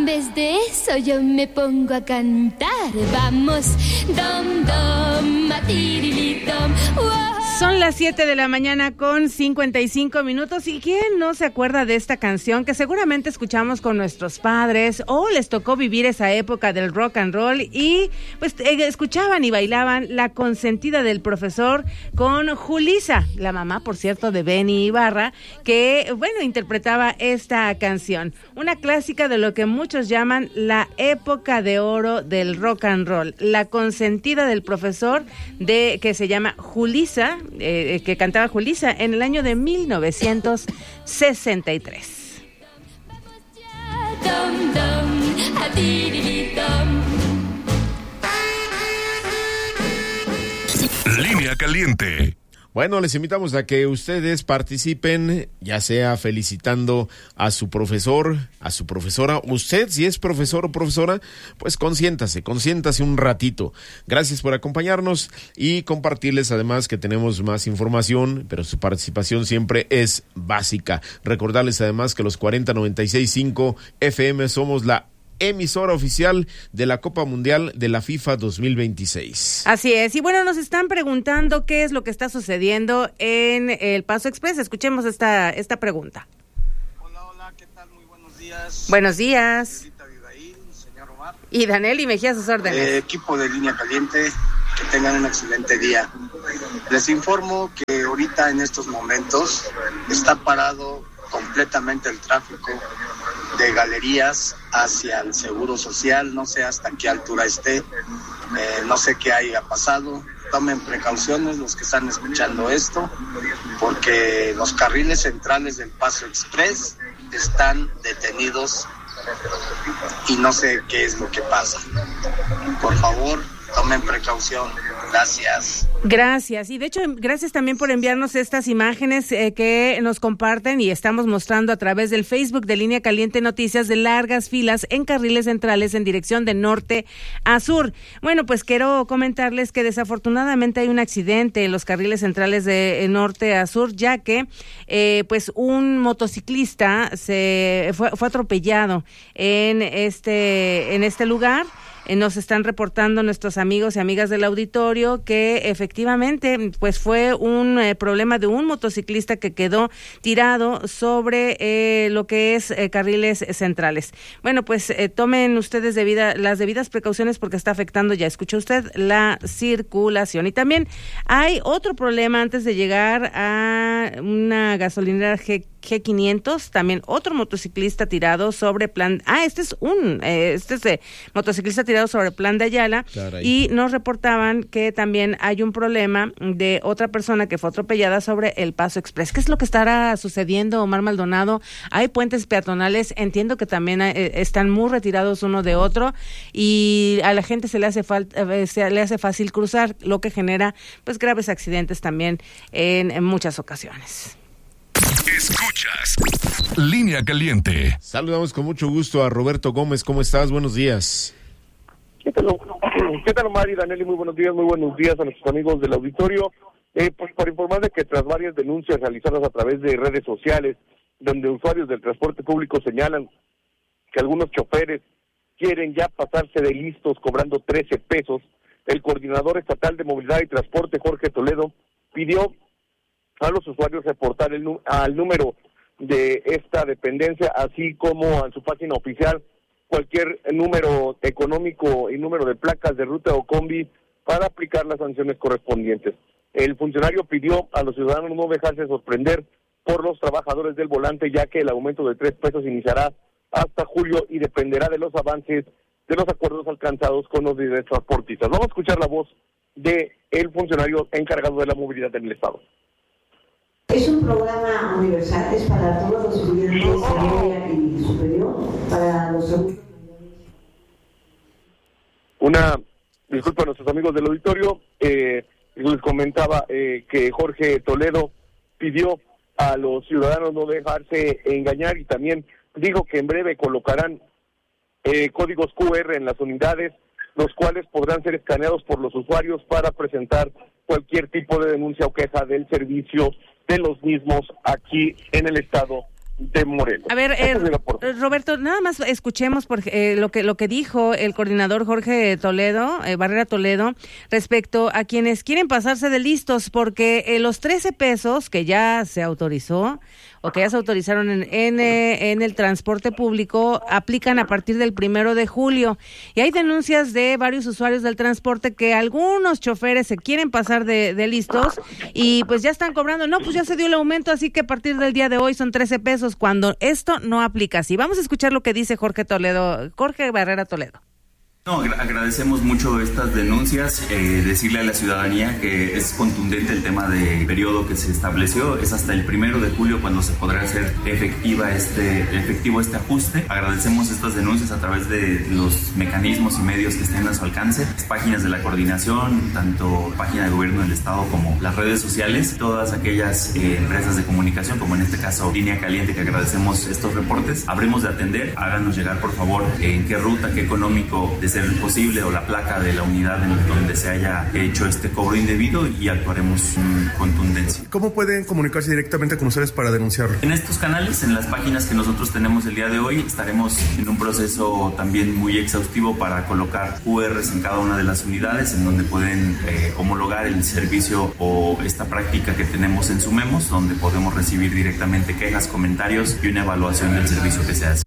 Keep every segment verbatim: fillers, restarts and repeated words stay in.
vez de eso yo me pongo a cantar. Vamos, dom, dom, matirili, dom, wow. Son las siete de la mañana con cincuenta y cinco minutos. ¿Y quién no se acuerda de esta canción que seguramente escuchamos con nuestros padres o les tocó vivir esa época del rock and roll y pues eh, escuchaban y bailaban La consentida del profesor con Julissa, la mamá, por cierto, de Benny Ibarra, que, bueno, interpretaba esta canción, una clásica de lo que muchos llaman la época de oro del rock and roll, La consentida del profesor, de que se llama Julissa, Eh, que cantaba Julissa en el año de mil novecientos sesenta y tres. Línea Caliente. Bueno, les invitamos a que ustedes participen, ya sea felicitando a su profesor, a su profesora. Usted, si es profesor o profesora, pues consiéntase, consiéntase un ratito. Gracias por acompañarnos y compartirles además que tenemos más información, pero su participación siempre es básica. Recordarles además que los cuarenta noventa y seis punto cinco F M somos la emisora oficial de la Copa Mundial de la FIFA dos mil veintiséis. Así es, y bueno, nos están preguntando qué es lo que está sucediendo en el Paso Express. Escuchemos esta, esta pregunta. Hola, hola, ¿qué tal? Muy buenos días. Buenos días. Señorita Abigail, señor Omar. Y Daniel y Mejía, sus órdenes. Eh, equipo de Línea Caliente, que tengan un excelente día. Les informo que ahorita en estos momentos está parado completamente el tráfico de galerías hacia el Seguro Social. No sé hasta qué altura esté, eh, no sé qué haya pasado. Tomen precauciones los que están escuchando esto, porque los carriles centrales del Paso Express están detenidos y no sé qué es lo que pasa. Por favor, tomen precaución. Gracias. Gracias. Y de hecho, gracias también por enviarnos estas imágenes eh, que nos comparten y estamos mostrando a través del Facebook de Línea Caliente Noticias de largas filas en carriles centrales en dirección de norte a sur. Bueno, pues quiero comentarles que desafortunadamente hay un accidente en los carriles centrales de norte a sur, ya que eh, pues un motociclista se fue, fue atropellado en este, en este lugar. Nos están reportando nuestros amigos y amigas del auditorio que efectivamente pues fue un eh, problema de un motociclista que quedó tirado sobre eh, lo que es eh, carriles centrales. Bueno, pues eh, tomen ustedes debida, las debidas precauciones porque está afectando, ya escuchó usted, la circulación. Y también hay otro problema antes de llegar a una gasolinera G G quinientos, también otro motociclista tirado sobre plan, ah, este es un, eh, este es eh, motociclista tirado sobre plan de Ayala. Caray. Y nos reportaban que también hay un problema de otra persona que fue atropellada sobre el Paso Express. ¿Qué es lo que estará sucediendo, Omar Maldonado? Hay puentes peatonales, entiendo que también eh, están muy retirados uno de otro y a la gente se le hace falta, eh, se le hace fácil cruzar, lo que genera pues graves accidentes también en, en muchas ocasiones. Escuchas Línea Caliente. Saludamos con mucho gusto a Roberto Gómez. ¿Cómo estás? Buenos días. ¿Qué tal, ¿Qué tal Omar y Daniel? Muy buenos días, muy buenos días a nuestros amigos del auditorio. Eh, pues para informar de que tras varias denuncias realizadas a través de redes sociales, donde usuarios del transporte público señalan que algunos choferes quieren ya pasarse de listos cobrando trece pesos, el coordinador estatal de movilidad y transporte, Jorge Toledo, pidió a los usuarios reportar el, al número de esta dependencia, así como a su página oficial, cualquier número económico y número de placas de ruta o combi para aplicar las sanciones correspondientes. El funcionario pidió a los ciudadanos no dejarse sorprender por los trabajadores del volante, ya que el aumento de tres pesos iniciará hasta julio y dependerá de los avances de los acuerdos alcanzados con los líderes transportistas. Vamos a escuchar la voz de el funcionario encargado de la movilidad en el estado. Es un programa universal, es para todos los estudiantes de media y superior, para los adultos. Una disculpa a nuestros amigos del auditorio, eh, les comentaba eh, que Jorge Toledo pidió a los ciudadanos no dejarse engañar y también dijo que en breve colocarán eh, códigos Q R en las unidades, los cuales podrán ser escaneados por los usuarios para presentar cualquier tipo de denuncia o queja del servicio de los mismos aquí en el estado de Morelos. A ver, eh, Roberto, nada más escuchemos por, eh, lo que lo que dijo el coordinador Jorge Toledo, eh, Barrera Toledo, respecto a quienes quieren pasarse de listos, porque eh, los trece pesos que ya se autorizó o que ya se autorizaron en, en, eh, en el transporte público aplican a partir del primero de julio. Y hay denuncias de varios usuarios del transporte que algunos choferes se quieren pasar de, de listos y pues ya están cobrando. No, pues ya se dio el aumento, así que a partir del día de hoy son trece pesos, cuando esto no aplica así. Vamos a escuchar lo que dice Jorge Toledo, Jorge Barrera Toledo. No, agradecemos mucho estas denuncias, eh, decirle a la ciudadanía que es contundente el tema del periodo que se estableció, es hasta el primero de julio cuando se podrá hacer efectiva este, efectivo este ajuste. Agradecemos estas denuncias a través de los mecanismos y medios que estén a su alcance, las páginas de la coordinación, tanto página de gobierno del estado como las redes sociales, todas aquellas eh, empresas de comunicación, como en este caso Línea Caliente, que agradecemos estos reportes. Habremos de atender, háganos llegar por favor en qué ruta, qué económico de ser posible o la placa de la unidad en donde se haya hecho este cobro indebido y actuaremos con contundencia. ¿Cómo pueden comunicarse directamente con ustedes para denunciarlo? En estos canales, en las páginas que nosotros tenemos el día de hoy, estaremos en un proceso también muy exhaustivo para colocar U Rs en cada una de las unidades en donde pueden eh, homologar el servicio o esta práctica que tenemos en Sumemos, donde podemos recibir directamente quejas, comentarios y una evaluación del servicio que se hace.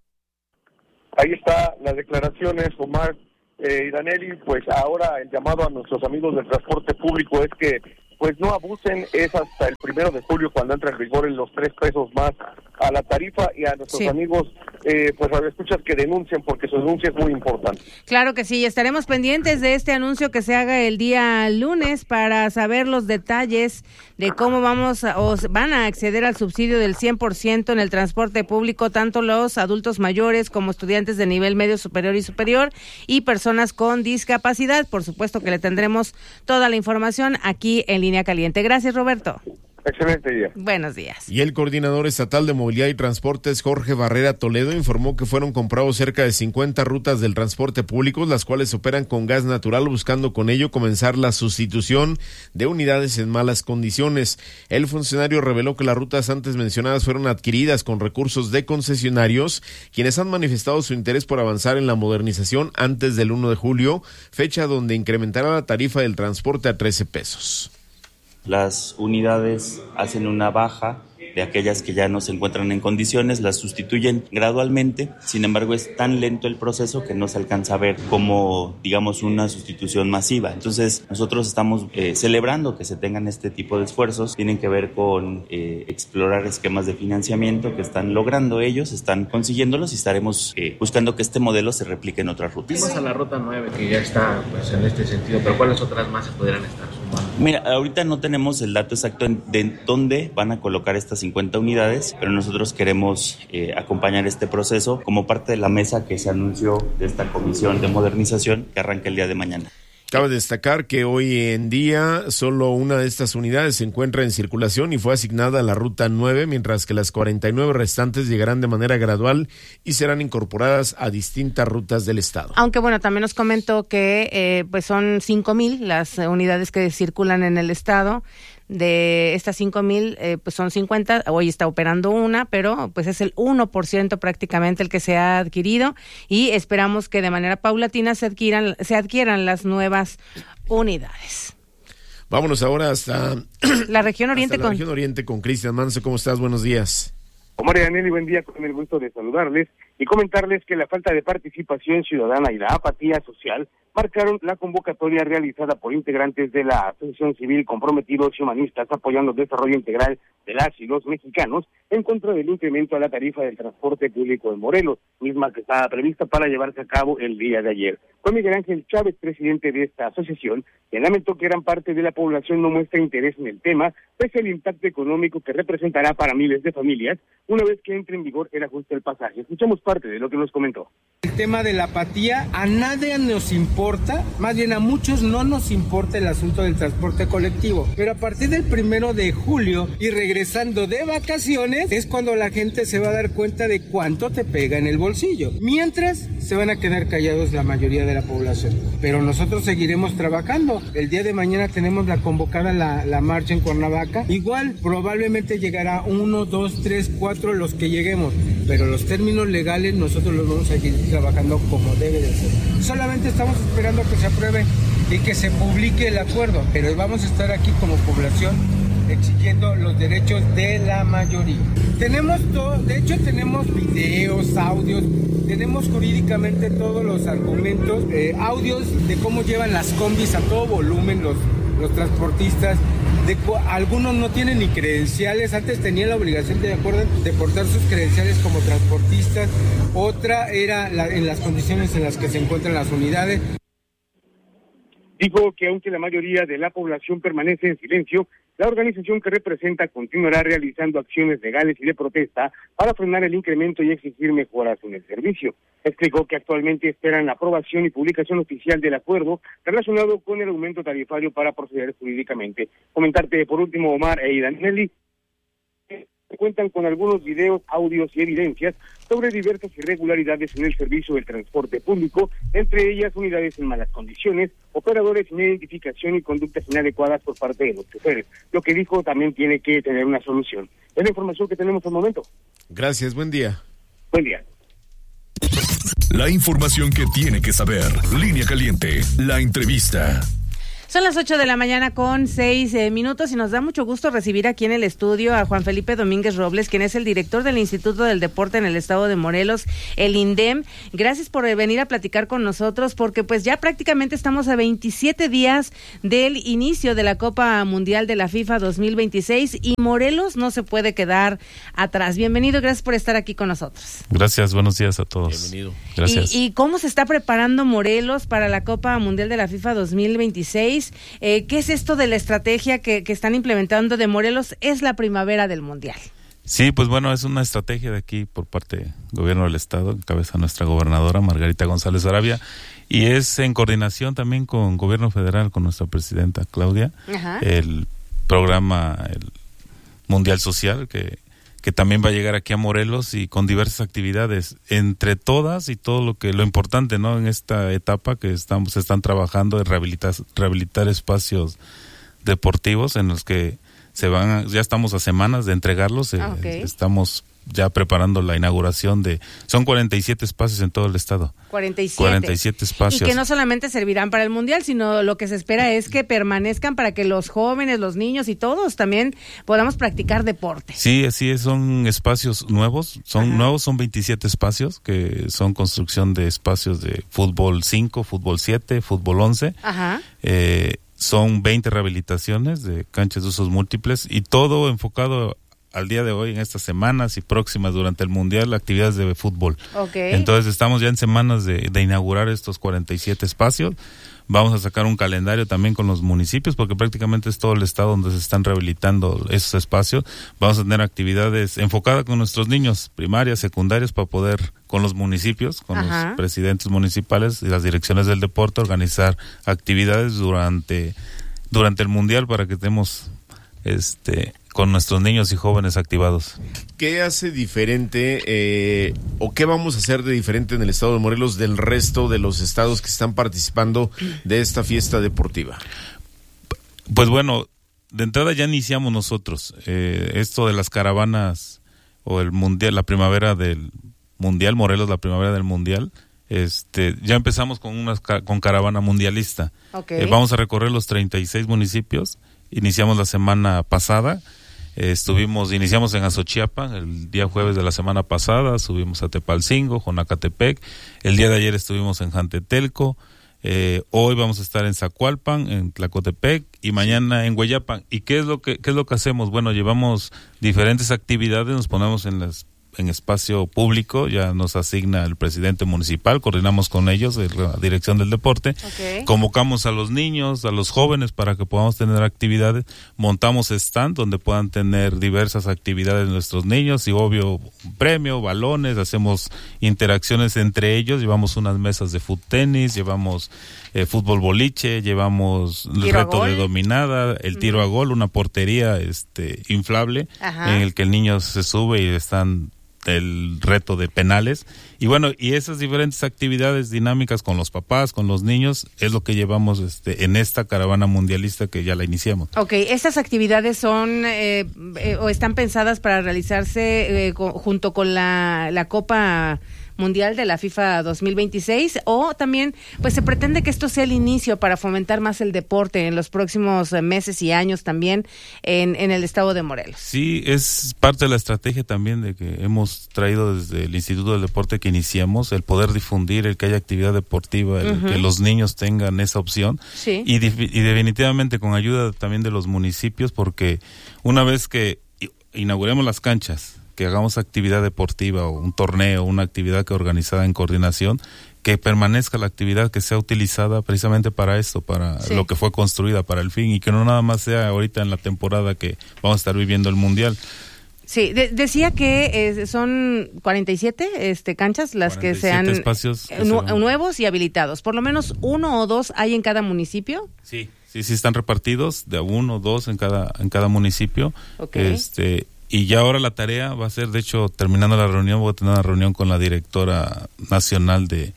Ahí está las declaraciones, Omar. Eh, Danelli, pues ahora el llamado a nuestros amigos del transporte público es que pues no abusen, es hasta el primero de julio cuando entra en vigor en los tres pesos más a la tarifa, y a nuestros sí. amigos, eh, pues escuchas que denuncien, porque su denuncia es muy importante. Claro que sí, estaremos pendientes de este anuncio que se haga el día lunes para saber los detalles de cómo vamos a, o van a acceder al subsidio del cien por ciento en el transporte público, tanto los adultos mayores como estudiantes de nivel medio, superior y superior y personas con discapacidad. Por supuesto que le tendremos toda la información aquí en Línea Caliente. Gracias, Roberto. Excelente día. Buenos días. Y el coordinador estatal de movilidad y transportes, Jorge Barrera Toledo, informó que fueron comprados cerca de cincuenta rutas del transporte público, las cuales operan con gas natural, buscando con ello comenzar la sustitución de unidades en malas condiciones. El funcionario reveló que las rutas antes mencionadas fueron adquiridas con recursos de concesionarios, quienes han manifestado su interés por avanzar en la modernización antes del primero de julio, fecha donde incrementará la tarifa del transporte a trece pesos. Las unidades hacen una baja de aquellas que ya no se encuentran en condiciones, las sustituyen gradualmente. Sin embargo, es tan lento el proceso que no se alcanza a ver como, digamos, una sustitución masiva. Entonces, nosotros estamos eh, celebrando que se tengan este tipo de esfuerzos. Tienen que ver con eh, explorar esquemas de financiamiento que están logrando ellos, están consiguiéndolos, y estaremos eh, buscando que este modelo se replique en otras rutas. Vimos a la ruta nueve que ya está pues, en este sentido, pero ¿cuáles otras más se podrían estar sumando? Mira, ahorita no tenemos el dato exacto de dónde van a colocar estas cincuenta unidades, pero nosotros queremos eh, acompañar este proceso como parte de la mesa que se anunció de esta comisión de modernización que arranca el día de mañana. Cabe destacar que hoy en día solo una de estas unidades se encuentra en circulación y fue asignada a la ruta nueve, mientras que las cuarenta y nueve restantes llegarán de manera gradual y serán incorporadas a distintas rutas del estado. Aunque bueno, también nos comentó que eh, pues son cinco mil las unidades que circulan en el estado. De estas cinco mil, eh, pues son cincuenta, hoy está operando una, pero pues es el uno por ciento prácticamente el que se ha adquirido, y esperamos que de manera paulatina se adquieran, se adquieran las nuevas unidades. Vámonos ahora hasta la región oriente hasta la con región oriente con Cristian Manso. ¿Cómo estás? Buenos días. Omar y Daniel, buen día, con el gusto de saludarles y comentarles que la falta de participación ciudadana y la apatía social marcaron la convocatoria realizada por integrantes de la Asociación Civil Comprometidos y Humanistas apoyando el desarrollo integral de las y los mexicanos en contra del incremento a la tarifa del transporte público en Morelos, misma que estaba prevista para llevarse a cabo el día de ayer. Fue Miguel Ángel Chávez, presidente de esta asociación, quien lamentó que gran parte de la población no muestra interés en el tema, pese al impacto económico que representará para miles de familias una vez que entre en vigor el ajuste del pasaje. Escuchamos parte de lo que nos comentó. El tema de la apatía, a nadie nos importa, más bien a muchos no nos importa el asunto del transporte colectivo, pero a partir del primero de julio y regresamos regresando de vacaciones, es cuando la gente se va a dar cuenta de cuánto te pega en el bolsillo. Mientras, se van a quedar callados la mayoría de la población. Pero nosotros seguiremos trabajando. El día de mañana tenemos la convocada la, la marcha en Cuernavaca. Igual, probablemente llegará uno, dos, tres, cuatro los que lleguemos. Pero los términos legales nosotros los vamos a seguir trabajando como debe de ser. Solamente estamos esperando que se apruebe y que se publique el acuerdo. Pero vamos a estar aquí como población exigiendo los derechos de la mayoría. Tenemos todo, de hecho tenemos videos, audios, tenemos jurídicamente todos los argumentos, eh, audios de cómo llevan las combis a todo volumen los, los transportistas. De, algunos no tienen ni credenciales, antes tenían la obligación, de acuerdo, de portar sus credenciales como transportistas, otra era la, en las condiciones en las que se encuentran las unidades. Dijo que aunque la mayoría de la población permanece en silencio, la organización que representa continuará realizando acciones legales y de protesta para frenar el incremento y exigir mejoras en el servicio. Explicó que actualmente esperan la aprobación y publicación oficial del acuerdo relacionado con el aumento tarifario para proceder jurídicamente. Comentarte por último, Omar e Idanelli, cuentan con algunos videos, audios y evidencias sobre diversas irregularidades en el servicio del transporte público, entre ellas unidades en malas condiciones, operadores sin identificación y conductas inadecuadas por parte de los choferes. Lo que dijo también tiene que tener una solución. Es la información que tenemos al momento. Gracias, buen día. Buen día. La información que tiene que saber. Línea Caliente, la entrevista. Son las ocho de la mañana con seis eh, minutos y nos da mucho gusto recibir aquí en el estudio a Juan Felipe Domínguez Robles, quien es el director del Instituto del Deporte en el Estado de Morelos, el INDEM. Gracias por venir a platicar con nosotros, porque pues ya prácticamente estamos a veintisiete días del inicio de la Copa Mundial de la FIFA dos mil veintiséis y Morelos no se puede quedar atrás. Bienvenido, gracias por estar aquí con nosotros. Gracias, buenos días a todos. Bienvenido. Gracias. ¿Y, y cómo se está preparando Morelos para la Copa Mundial de la FIFA dos mil veintiséis? Eh, ¿Qué es esto de la estrategia que, que están implementando de Morelos? Es la primavera del Mundial. Sí, pues bueno, es una estrategia de aquí por parte del gobierno del estado, encabeza nuestra gobernadora Margarita González Arabia, y es en coordinación también con gobierno federal, con nuestra presidenta Claudia. Ajá. El programa el Mundial Social que que también va a llegar aquí a Morelos y con diversas actividades, entre todas y todo lo que lo importante, ¿no? En esta etapa que estamos están trabajando en rehabilitar rehabilitar espacios deportivos en los que se van a, ya estamos a semanas de entregarlos, ah, okay. eh, estamos ya preparando la inauguración de, son cuarenta y siete espacios en todo el estado. cuarenta y siete. cuarenta y siete espacios. Y que no solamente servirán para el Mundial, sino lo que se espera es que permanezcan para que los jóvenes, los niños y todos también podamos practicar deporte. Sí, así es, son espacios nuevos, son Ajá. nuevos, son veintisiete espacios, que son construcción de espacios de fútbol cinco, fútbol siete, fútbol once. Ajá. Eh, son veinte rehabilitaciones de canchas de usos múltiples y todo enfocado al día de hoy, en estas semanas y próximas durante el Mundial, actividades de fútbol. Okay. Entonces estamos ya en semanas de, de inaugurar estos cuarenta y siete espacios. Vamos a sacar un calendario también con los municipios, porque prácticamente es todo el estado donde se están rehabilitando esos espacios. Vamos a tener actividades enfocadas con nuestros niños, primarias, secundarias, para poder, con los municipios, con Ajá. los presidentes municipales y las direcciones del deporte, organizar actividades durante, durante el Mundial para que estemos este con nuestros niños y jóvenes activados. ¿Qué hace diferente eh, o qué vamos a hacer de diferente en el estado de Morelos del resto de los estados que están participando de esta fiesta deportiva? Pues bueno, de entrada ya iniciamos nosotros eh, esto de las caravanas o el mundial, la primavera del mundial, Morelos la primavera del mundial. Este, ya empezamos con una con caravana mundialista. Okay. Eh, vamos a recorrer los treinta y seis municipios. Iniciamos la semana pasada. Eh, estuvimos, iniciamos en Azochiapan el día jueves de la semana pasada, subimos a Tepalcingo, Jonacatepec, el día de ayer estuvimos en Jantetelco, eh, hoy vamos a estar en Zacualpan, en Tlacotepec y mañana en Hueyapan. ¿Y qué es lo que qué es lo que hacemos? Bueno, llevamos diferentes actividades, nos ponemos en las en espacio público, ya nos asigna el presidente municipal, coordinamos con ellos, la dirección del deporte, okay. Convocamos a los niños, a los jóvenes para que podamos tener actividades, montamos stand donde puedan tener diversas actividades nuestros niños y obvio premio, balones, hacemos interacciones entre ellos, llevamos unas mesas de fútbol tenis, llevamos eh, fútbol boliche, llevamos el reto de dominada, el tiro uh-huh. a gol, una portería este inflable, ajá. En el que el niño se sube y están el reto de penales y bueno, y esas diferentes actividades dinámicas con los papás, con los niños, es lo que llevamos este en esta caravana mundialista que ya la iniciamos. Ok, estas actividades son eh, eh, o están pensadas para realizarse eh, co- junto con la, la Copa Mundial de la FIFA dos mil veintiséis, o también pues se pretende que esto sea el inicio para fomentar más el deporte en los próximos meses y años también en, en el estado de Morelos. Sí, es parte de la estrategia también de que hemos traído desde el Instituto del Deporte que iniciamos, el poder difundir, el que haya actividad deportiva, el uh-huh. que los niños tengan esa opción, sí. y, y definitivamente con ayuda también de los municipios, porque una vez que inauguremos las canchas, que hagamos actividad deportiva o un torneo, una actividad que organizada en coordinación, que permanezca la actividad, que sea utilizada precisamente para esto, para sí. lo que fue construida, para el fin, y que no nada más sea ahorita en la temporada que vamos a estar viviendo el Mundial. Sí, de- decía que eh, son cuarenta y siete este, canchas las que sean espacios que nu- serán... nuevos y habilitados. Por lo menos uno o dos hay en cada municipio. Sí, sí, sí están repartidos de uno o dos en cada en cada municipio. Okay. Este Y ya ahora la tarea va a ser, de hecho, terminando la reunión, voy a tener una reunión con la directora nacional de,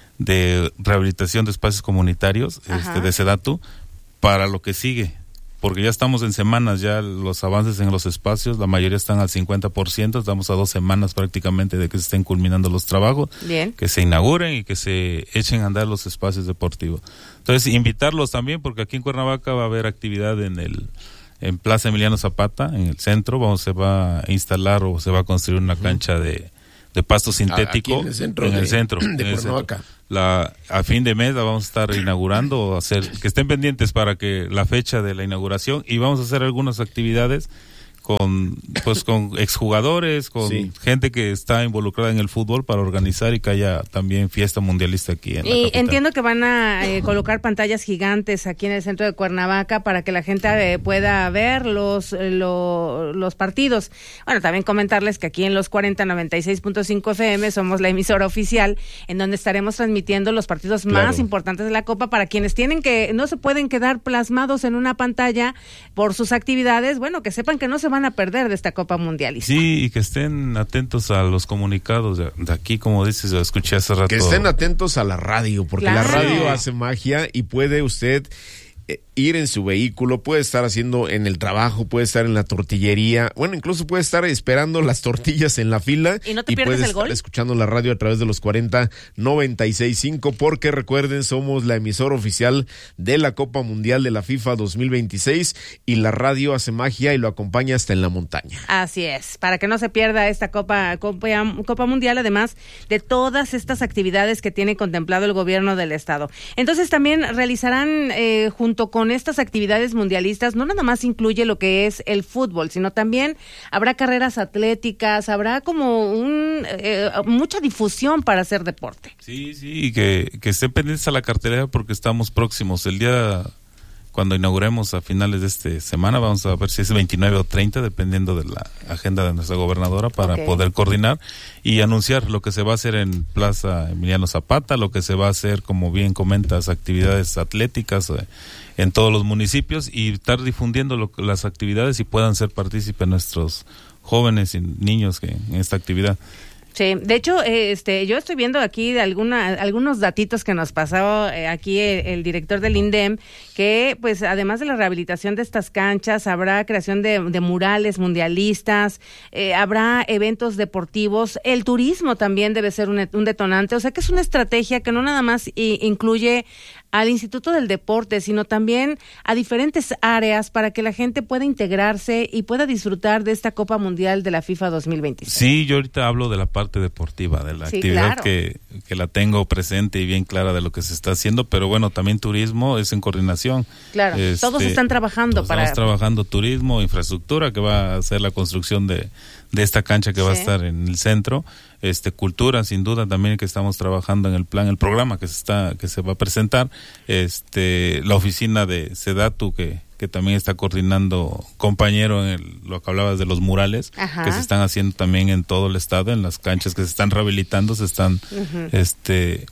de rehabilitación de espacios comunitarios, este, de SEDATU, para lo que sigue. Porque ya estamos en semanas, ya los avances en los espacios, la mayoría están al cincuenta por ciento, estamos a dos semanas prácticamente de que se estén culminando los trabajos, bien. Que se inauguren y que se echen a andar los espacios deportivos. Entonces, invitarlos también, porque aquí en Cuernavaca va a haber actividad en el... en Plaza Emiliano Zapata, en el centro, vamos, se va a instalar o se va a construir una cancha de, de pasto sintético. Aquí en el centro. En de, el centro. De en el Cuernavaca. centro. La, a fin de mes la vamos a estar inaugurando, o hacer, que estén pendientes para que la fecha de la inauguración, y vamos a hacer algunas actividades con pues con exjugadores, con sí. gente que está involucrada en el fútbol para organizar y que haya también fiesta mundialista aquí en la Y capital. entiendo que van a eh, colocar pantallas gigantes aquí en el centro de Cuernavaca para que la gente eh, pueda ver los, lo, los partidos. Bueno, también comentarles que aquí en los cuarenta noventa y seis punto cinco F M somos la emisora oficial en donde estaremos transmitiendo los partidos claro. más importantes de la Copa para quienes tienen que no se pueden quedar plasmados en una pantalla por sus actividades. Bueno, que sepan que no se van a perder de esta Copa Mundialista. Sí, y que estén atentos a los comunicados de, de aquí, como dices, yo escuché hace rato. Que estén atentos a la radio, porque claro. la radio hace magia y puede usted eh, ir en su vehículo, puede estar haciendo en el trabajo, puede estar en la tortillería, bueno, incluso puede estar esperando las tortillas en la fila. ¿Y no te y pierdes puede el gol? estar escuchando la radio a través de los cuarenta noventa y seis punto cinco, porque recuerden, somos la emisora oficial de la Copa Mundial de la FIFA dos mil veintiséis y la radio hace magia y lo acompaña hasta en la montaña. Así es, para que no se pierda esta Copa, Copa, Copa Mundial, además de todas estas actividades que tiene contemplado el gobierno del estado. Entonces también realizarán eh, junto con estas actividades mundialistas, no nada más incluye lo que es el fútbol, sino también habrá carreras atléticas, habrá como un eh, mucha difusión para hacer deporte. Sí, sí, y que, que estén pendientes a la cartelera porque estamos próximos. El día, cuando inauguremos a finales de esta semana, vamos a ver si es veintinueve o treinta, dependiendo de la agenda de nuestra gobernadora, para okay. poder coordinar y anunciar lo que se va a hacer en Plaza Emiliano Zapata, lo que se va a hacer, como bien comentas, actividades atléticas eh, en todos los municipios, y estar difundiendo lo, las actividades y puedan ser partícipes nuestros jóvenes y niños que, en esta actividad. Sí, de hecho, eh, este, yo estoy viendo aquí de alguna, algunos datitos que nos pasó eh, aquí el, el director del INDEM, que pues además de la rehabilitación de estas canchas, habrá creación de, de murales mundialistas, eh, habrá eventos deportivos, el turismo también debe ser un, un detonante, o sea que es una estrategia que no nada más i, incluye al Instituto del Deporte, sino también a diferentes áreas para que la gente pueda integrarse y pueda disfrutar de esta Copa Mundial de la FIFA dos mil veintiséis. Sí, yo ahorita hablo de la parte parte deportiva, de la sí, actividad claro. que, que la tengo presente y bien clara de lo que se está haciendo, pero bueno, también turismo es en coordinación. Claro, este, todos están trabajando todos para... Estamos trabajando turismo, infraestructura, que va a hacer la construcción de, de esta cancha que sí. va a estar en el centro, este cultura, sin duda también que estamos trabajando en el plan, el programa que se está que se va a presentar, este la oficina de Sedatu que que también está coordinando compañero en el, lo que hablabas de los murales, Ajá. que se están haciendo también en todo el estado, en las canchas que se están rehabilitando, se están, uh-huh. este,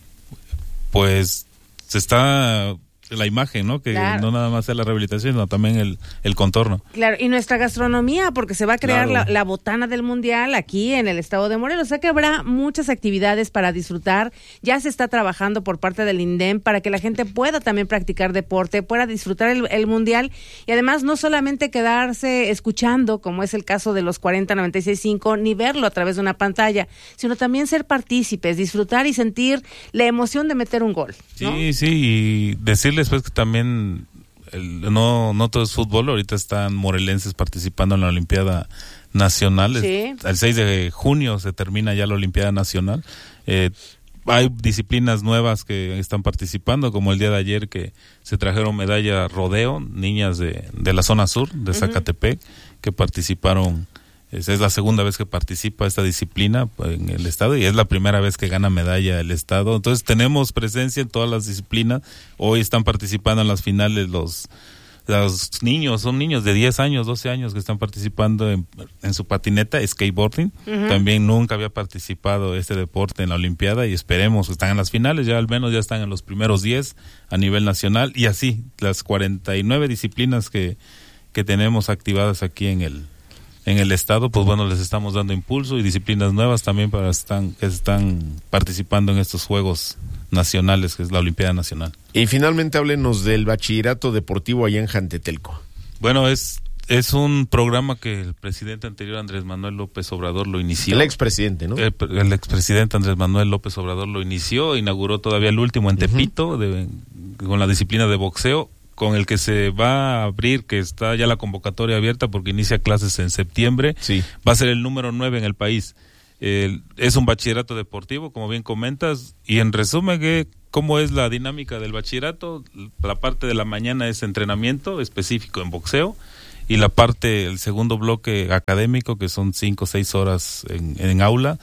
pues, se está la imagen, ¿no? Que claro. no nada más es la rehabilitación, sino también el, el contorno. Claro, y nuestra gastronomía, porque se va a crear claro. la, la botana del mundial aquí en el estado de Morelos, o sea que habrá muchas actividades para disfrutar, ya se está trabajando por parte del INDEM para que la gente pueda también practicar deporte, pueda disfrutar el, el mundial, y además no solamente quedarse escuchando, como es el caso de los cuarenta noventa y seis cinco, ni verlo a través de una pantalla, sino también ser partícipes, disfrutar y sentir la emoción de meter un gol, ¿no? Sí, sí, y decirle después que también el, no no todo es fútbol, ahorita están morelenses participando en la Olimpiada Nacional, sí. el seis de junio se termina ya la Olimpiada Nacional, eh, hay disciplinas nuevas que están participando, como el día de ayer que se trajeron medalla rodeo, niñas de, de la zona sur, de Zacatepec, uh-huh. que participaron. Es, es la segunda vez que participa esta disciplina en el estado y es la primera vez que gana medalla el estado. Entonces tenemos presencia en todas las disciplinas. Hoy están participando en las finales los, los niños, son niños de diez años, doce años que están participando en, en su patineta, skateboarding. Uh-huh. También nunca había participado este deporte en la Olimpiada y esperemos que están en las finales, ya al menos ya están en los primeros diez a nivel nacional y así las cuarenta y nueve disciplinas que, que tenemos activadas aquí en el en el estado, pues bueno, les estamos dando impulso y disciplinas nuevas también para están que están participando en estos Juegos Nacionales, que es la Olimpiada Nacional. Y finalmente háblenos del bachillerato deportivo allá en Jantetelco. Bueno, es es un programa que el presidente anterior Andrés Manuel López Obrador lo inició. El expresidente, ¿no? El, el expresidente Andrés Manuel López Obrador lo inició, inauguró todavía el último en Tepito, uh-huh. de, con la disciplina de boxeo, con el que se va a abrir, que está ya la convocatoria abierta porque inicia clases en septiembre, sí. va a ser el número nueve en el país. Eh, es un bachillerato deportivo, como bien comentas, y en resumen, ¿qué, ¿cómo es la dinámica del bachillerato? La parte de la mañana es entrenamiento específico en boxeo, y la parte, el segundo bloque académico, que son cinco o seis horas en, en aula,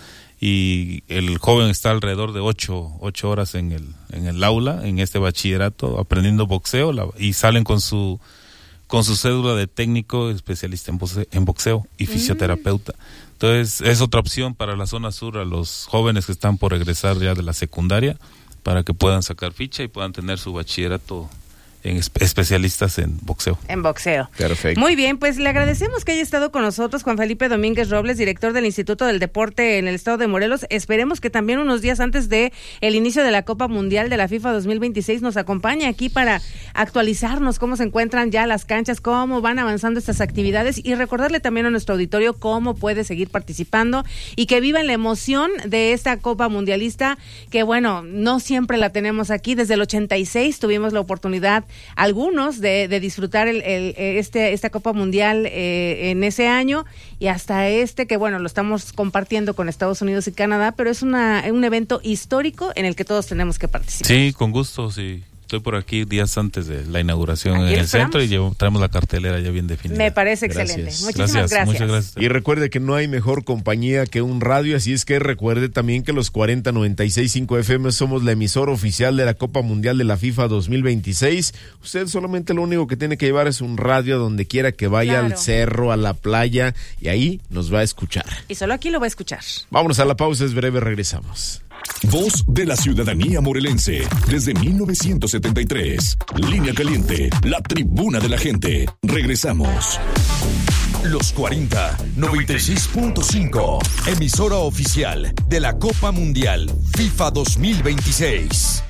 y el joven está alrededor de ocho, ocho horas en el en el aula, en este bachillerato, aprendiendo boxeo, la, y salen con su con su cédula de técnico especialista en boxeo, en boxeo y fisioterapeuta. Entonces, es otra opción para la zona sur, a los jóvenes que están por egresar ya de la secundaria, para que puedan sacar ficha y puedan tener su bachillerato en especialistas en boxeo. En boxeo. Perfecto. Muy bien, pues le agradecemos que haya estado con nosotros Juan Felipe Domínguez Robles, director del Instituto del Deporte en el estado de Morelos. Esperemos que también unos días antes de el inicio de la Copa Mundial de la FIFA dos mil veintiséis nos acompañe aquí para actualizarnos cómo se encuentran ya las canchas, cómo van avanzando estas actividades y recordarle también a nuestro auditorio cómo puede seguir participando y que vivan la emoción de esta Copa Mundialista, que bueno, no siempre la tenemos aquí. Desde el ochenta y seis tuvimos la oportunidad algunos de, de disfrutar el, el, este esta Copa Mundial eh, en ese año y hasta este que bueno lo estamos compartiendo con Estados Unidos y Canadá, pero es una un evento histórico en el que todos tenemos que participar. Sí, con gusto, sí. Estoy por aquí días antes de la inauguración aquí en el esperamos. centro y llevo, traemos la cartelera ya bien definida. Me parece Gracias. excelente. Muchísimas gracias. gracias. Muchas gracias. Y recuerde que no hay mejor compañía que un radio, así es que recuerde también que los cuarenta noventa y seis cinco F M somos la emisora oficial de la Copa Mundial de la FIFA dos mil veintiséis. Usted solamente lo único que tiene que llevar es un radio a donde quiera que vaya, claro. al cerro, a la playa, y ahí nos va a escuchar. Y solo aquí lo va a escuchar. Vámonos a la pausa, es breve, regresamos. Voz de la ciudadanía morelense, desde mil novecientos setenta y tres. Línea Caliente, la tribuna de la gente. Regresamos. Los cuarenta, noventa y seis punto cinco. Emisora oficial de la Copa Mundial FIFA dos mil veintiséis.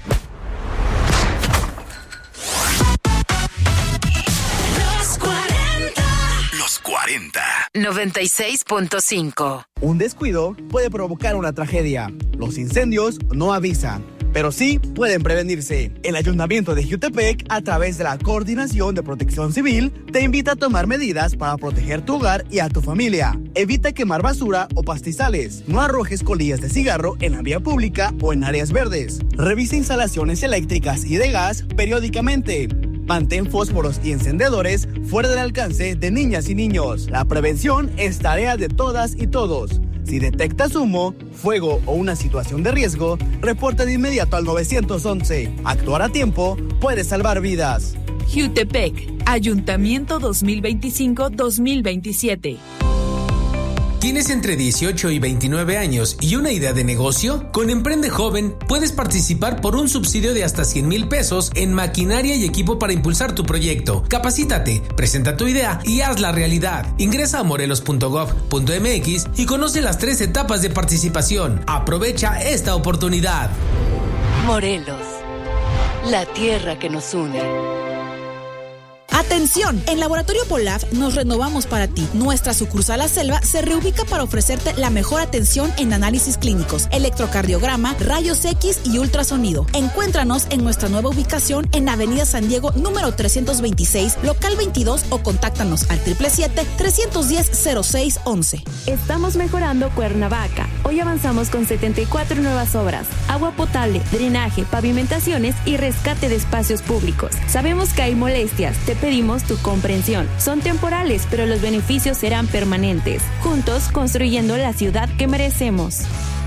Los cuarenta. Los cuarenta. noventa y seis punto cinco. Un descuido puede provocar una tragedia. Los incendios no avisan. pero sí pueden prevenirse. El Ayuntamiento de Jiutepec, a través de la Coordinación de Protección Civil, te invita a tomar medidas para proteger tu hogar y a tu familia. Evita quemar basura o pastizales. No arrojes colillas de cigarro en la vía pública o en áreas verdes. Revisa instalaciones eléctricas y de gas periódicamente. Mantén fósforos y encendedores fuera del alcance de niñas y niños. La prevención es tarea de todas y todos. Si detectas humo, fuego o una situación de riesgo, reporta de inmediato al nueve once. Actuar a tiempo puede salvar vidas. Jiutepec, Ayuntamiento dos mil veinticinco dos mil veintisiete. ¿Tienes entre dieciocho y veintinueve años y una idea de negocio? Con Emprende Joven puedes participar por un subsidio de hasta cien mil pesos en maquinaria y equipo para impulsar tu proyecto. Capacítate, presenta tu idea y hazla realidad. Ingresa a morelos punto gob punto mx y conoce las tres etapas de participación. Aprovecha esta oportunidad. Morelos, la tierra que nos une. Atención, en Laboratorio Polaf nos renovamos para ti. Nuestra sucursal La Selva se reubica para ofrecerte la mejor atención en análisis clínicos, electrocardiograma, rayos X y ultrasonido. Encuéntranos en nuestra nueva ubicación en Avenida San Diego, número trescientos veintiséis, local veintidós, o contáctanos al siete siete siete, tres uno cero, cero seis once. Estamos mejorando Cuernavaca. Hoy avanzamos con setenta y cuatro nuevas obras: agua potable, drenaje, pavimentaciones y rescate de espacios públicos. Sabemos que hay molestias, te pedimos tu comprensión. Son temporales, pero los beneficios serán permanentes. Juntos, construyendo la ciudad que merecemos.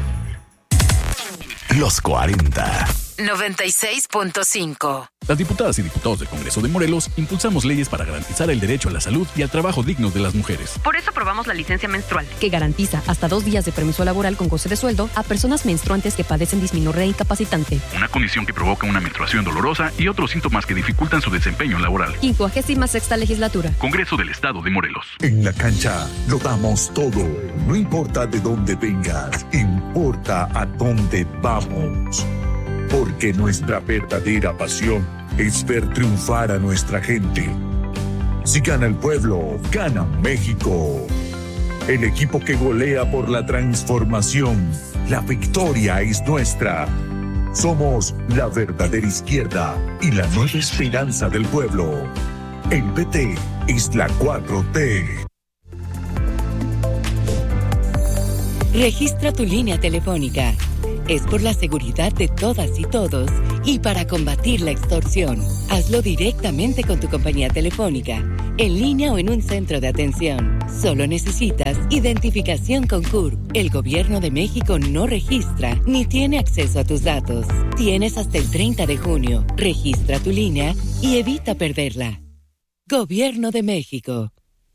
Los cuarenta. noventa y seis punto cinco. Las diputadas y diputados del Congreso de Morelos impulsamos leyes para garantizar el derecho a la salud y al trabajo digno de las mujeres. Por eso aprobamos la licencia menstrual, que garantiza hasta dos días de permiso laboral con goce de sueldo a personas menstruantes que padecen dismenorrea incapacitante. Una condición que provoca una menstruación dolorosa y otros síntomas que dificultan su desempeño laboral. quincuagésima sexta legislatura. Congreso del Estado de Morelos. En la cancha lo damos todo. No importa de dónde vengas, importa a dónde vamos. Porque nuestra verdadera pasión es ver triunfar a nuestra gente. Si gana el pueblo, gana México. El equipo que golea por la transformación. La victoria es nuestra. Somos la verdadera izquierda y la nueva esperanza del pueblo. El P T es la cuatro T. Registra tu línea telefónica. Es por la seguridad de todas y todos y para combatir la extorsión. Hazlo directamente con tu compañía telefónica, en línea o en un centro de atención. Solo necesitas identificación con C U R P. El Gobierno de México no registra ni tiene acceso a tus datos. Tienes hasta el treinta de junio. Registra tu línea y evita perderla. Gobierno de México.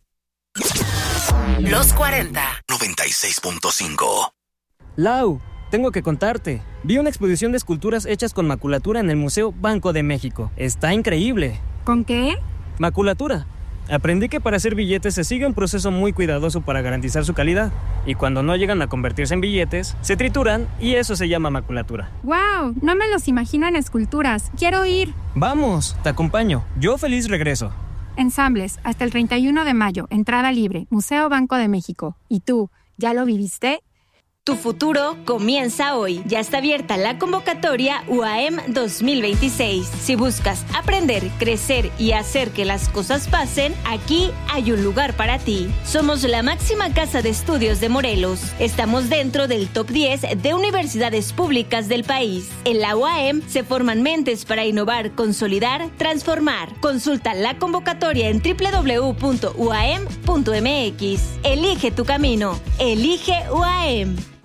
Los cuarenta. noventa y seis punto cinco. Lau, tengo que contarte. Vi una exposición de esculturas hechas con maculatura en el Museo Banco de México. Está increíble. ¿Con qué? Maculatura. Aprendí que para hacer billetes se sigue un proceso muy cuidadoso para garantizar su calidad. Y cuando no llegan a convertirse en billetes, se trituran y eso se llama maculatura. ¡Wow! No me los imagino en esculturas. ¡Quiero ir! Vamos, te acompaño. Yo feliz regreso. Ensambles, hasta el treinta y uno de mayo. Entrada libre. Museo Banco de México. ¿Y tú, ya lo viviste? Tu futuro comienza hoy. Ya está abierta la convocatoria U A M dos mil veintiséis. Si buscas aprender, crecer y hacer que las cosas pasen, aquí hay un lugar para ti. Somos la máxima casa de estudios de Morelos. Estamos dentro del top diez de universidades públicas del país. En la U A M se forman mentes para innovar, consolidar, transformar. Consulta la convocatoria en doble u doble u doble u punto u a m punto m x. Elige tu camino. Elige U A M.